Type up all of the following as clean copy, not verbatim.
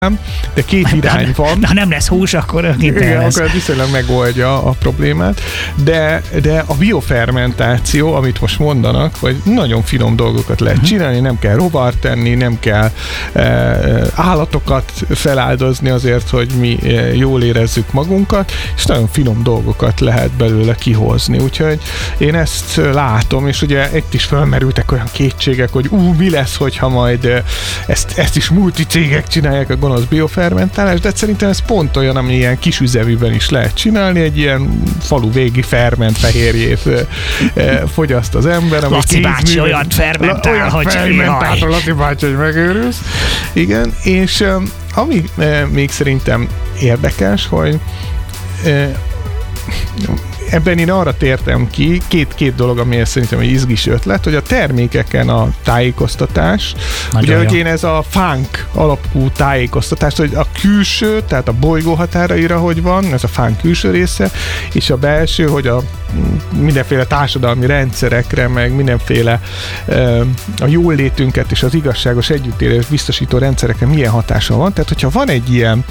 de két irány van. Ha nem lesz hús, akkor igen, akkor viszonylag megoldja a problémát, de a biofermentáció, amit most mondanak, hogy nagyon finom dolgokat lehet csinálni, nem kell rovart tenni, nem kell állatokat feláldozni azért, hogy mi jól érezzük magunkat, és nagyon finom dolgokat lehet belőle kihozni. Úgyhogy én ezt látom, és ugye itt is felmerültek olyan kétségek, hogy mi lesz, hogyha majd ezt is multicégek csinálják, a gonosz biofermentálást, de szerintem ez pont olyan, ami ilyen kisüzeműben is lehet csinálni, egy ilyen falu végi ferment fehérjét fogyaszt az ember. Laci bácsi olyan fermentál, hogy Laci bácsi, hogy megőrülsz. Igen, és ami még szerintem érdekes, hogy ebben én arra tértem ki, két dolog, ami szerintem egy izgis ötlet, hogy a termékeken a tájékoztatás, nagyon ugye, hogy én ez a fánk alapú tájékoztatás, hogy a külső, tehát a bolygó határaira, hogy van, ez a fánk külső része, és a belső, hogy a mindenféle társadalmi rendszerekre, meg mindenféle a jól létünket és az igazságos együttélést biztosító rendszerekre milyen hatása van. Tehát, hogyha van egy ilyen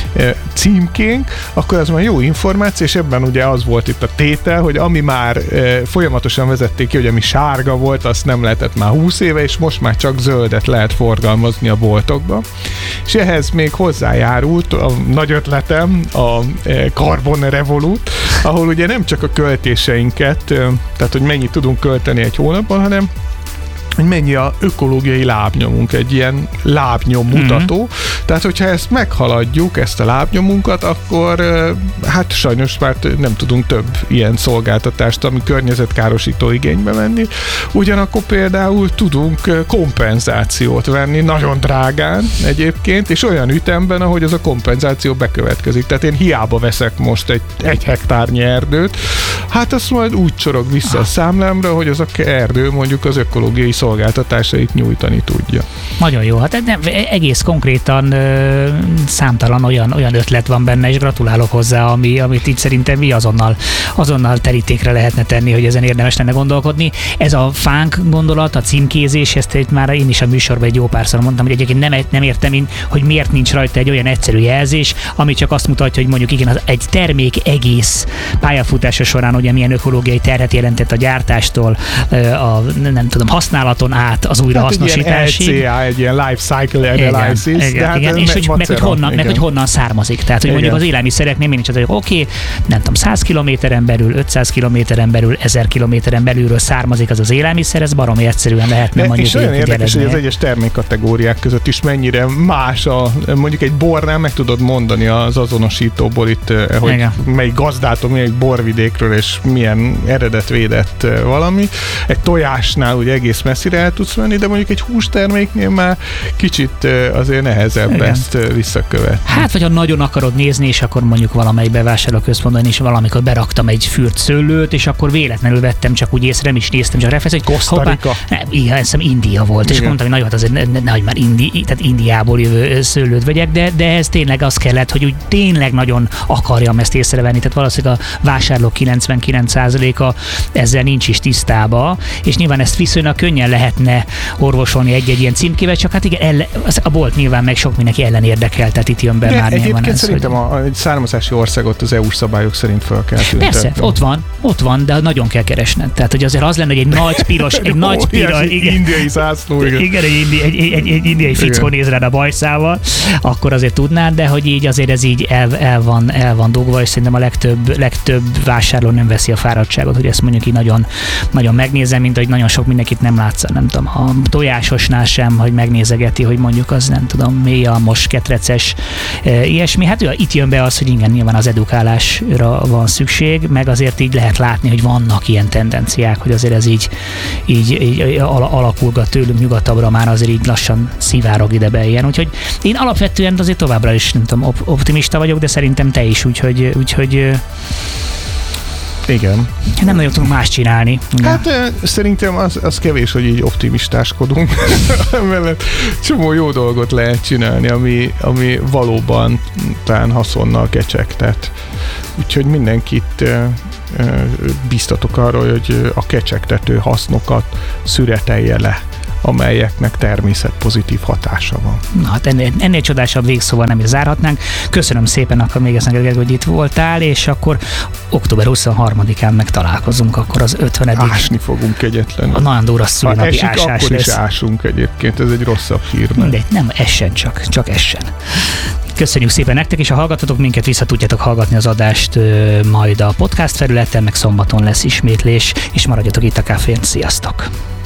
címkénk, akkor az már jó információ, és ebben ugye az volt itt a tétel, hogy ami már folyamatosan vezették ki, hogy ami sárga volt, azt nem lehetett már 20 éve, és most már csak zöldet lehet forgalmazni a boltokba. És ehhez még hozzájárult a nagy ötletem, a Carbon Revolut, ahol ugye nem csak a költéseinket, tehát hogy mennyit tudunk költeni egy hónapban, hanem hogy mennyi a ökológiai lábnyomunk, egy ilyen lábnyom mutató. Tehát, hogyha ezt meghaladjuk, ezt a lábnyomunkat, akkor hát sajnos már nem tudunk több ilyen szolgáltatást, ami környezetkárosító igénybe venni. Ugyanakkor például tudunk kompenzációt venni, nagyon drágán egyébként, és olyan ütemben, ahogy az a kompenzáció bekövetkezik. Tehát én hiába veszek most egy hektárnyi erdőt, hát azt majd úgy csorog vissza a számlámra, hogy az a erdő mondjuk az ökológiai szolgáltatásait nyújtani tudja. Nagyon jó, hát egész konkrétan számtalan olyan ötlet van benne, és gratulálok hozzá, amit így szerintem mi azonnal terítékre lehetne tenni, hogy ezen érdemes lenne gondolkodni. Ez a fánk gondolat, a címkézés, ezt már én is a műsorban egy jó párszor mondtam, hogy egyébként nem értem, hogy miért nincs rajta egy olyan egyszerű jelzés, ami csak azt mutatja, hogy mondjuk igen, egy termék egész pályafutása során ugye milyen ökológiai terhet jelentett a gyártástól, a nem tudom, használaton át az újrahasznosításig. Egy LCA, egy ilyen life cycle analysis. Igen. És hogy honnan származik. Tehát, hogy mondjuk az élelmiszereknél mindig csak, hogy oké, nem tudom, 100 kilométeren belül, 500 kilométeren belül, 1000 kilométeren belülről származik az egyszerű, ez baromi egyszerűen lehetne mondjuk. És olyan érdekes, hogy az egyes termékkategóriák között is mennyire más mondjuk egy bornál meg tudod mondani az azonosítóból itt, hogy igen, melyik gazdától, melyik borvidékről és milyen eredetvédett valami. Egy tojásnál ugye egész messzire el tudsz menni, de mondjuk egy hústerméknél már kicsit azért nehezebb igen, ezt visszakövetni. Hát, vagy ha nagyon akarod nézni, és akkor mondjuk valamelyik bevásárlóközpontban is valamikor beraktam egy fürt szőlőt, és akkor véletlenül vettem, csak úgy észre, nem is néztem, csak refesz, hogy Costa Rica. Igen, hiszem India volt, igen, és mondtam, hogy nagyon, hát azért nehogy már tehát Indiából jövő szőlőt vegyek, de ez tényleg az kellett, hogy úgy tényleg nagyon akarjam ezt észrevenni, tehát valószínűleg a vásárlók 99%-a ezzel nincs is tisztába, és nyilván ezt viszonylag könnyen lehetne orvosolni egy-egy ilyen címkével, csak hát igen, a bolt nyilván meg sok mindenki ellen érdekel, tehát itt jön be már nyilván ez. Szerintem egy származási országot az EU szabályok szerint fel kell tüntetni. Persze, ott van, de nagyon kell keresned. Tehát, hogy azért az lenne, hogy egy nagy piros, indiai zászló. Igen, egy indiai fickó néz rád a bajszával, akkor azért tudnád, de hogy így azért ez így el van dugva, és szerintem a legtöbb vásárló nem veszi a fáradtságot, hogy ezt mondjuk így nagyon, nagyon megnézem, mint hogy nagyon sok mindenkit nem látsz, nem tudom, a tojásosnál sem, hogy megnézegeti, hogy mondjuk az nem tudom, mély a most ketreces, ilyesmi. Hát itt jön be az, hogy igen, nyilván az edukálásra van szükség, meg azért így lehet látni, hogy vannak ilyen tendenciák, hogy azért ez így alakulgat tőlünk nyugatabbra, már azért így lassan szivárog ide be ilyen. Úgyhogy én alapvetően azért továbbra is, nem tudom, optimista vagyok, de szerintem te is, úgyhogy igen. Nem nagyon tudunk más csinálni. Hát szerintem az kevés, hogy így optimistáskodunk. Mellett csomó jó dolgot lehet csinálni, ami valóban talán haszonnal kecsegtet. Úgyhogy mindenkit biztatok arra, hogy a kecsegtető hasznokat szüretelje le amelyeknek természetpozitív hatása van. Na, hát ennél csodásabb végszóval nem is zárhatnánk. Köszönöm szépen akkor még ezt neked, hogy itt voltál, és akkor október 23-án meg találkozunk, akkor az 50. Ásni fogunk kegyetlenül. A nagyon durva szülinapi ásás akkor lesz. Is ásunk egyébként, ez egy rosszabb hír. Mindegy, nem essen csak essen. Köszönjük szépen nektek, és ha hallgatotok minket, vissza tudjátok hallgatni az adást majd a podcast felületen, meg szombaton lesz ismétlés, és maradjatok itt a kávén. Sziasztok!